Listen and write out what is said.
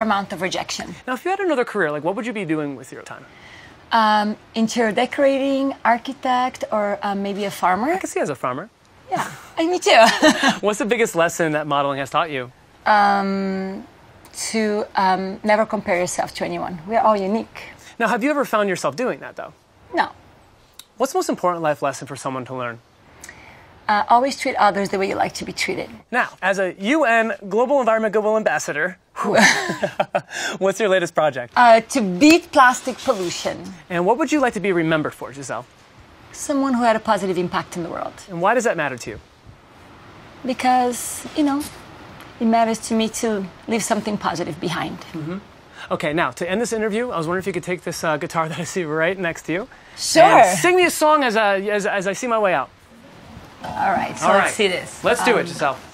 amount of rejection. Now, if you had another career, like what would you be doing with your time? Interior decorating, architect, or maybe a farmer. I can see you as a farmer. Yeah, and me too. What's the biggest lesson that modeling has taught you? To never compare yourself to anyone. We're all unique. Now, have you ever found yourself doing that, though? No. What's the most important life lesson for someone to learn? Always treat others the way you like to be treated. Now, as a UN Global Environment Goodwill Ambassador, what's your latest project? To beat plastic pollution. And what would you like to be remembered for, Giselle? Someone who had a positive impact in the world. And why does that matter to you? Because, you know, it matters to me to leave something positive behind. Okay, now, to end this interview, I was wondering if you could take this guitar that I see right next to you. Sure. And sing me a song as I see my way out. All right, so let's see this. Let's do it, Giselle.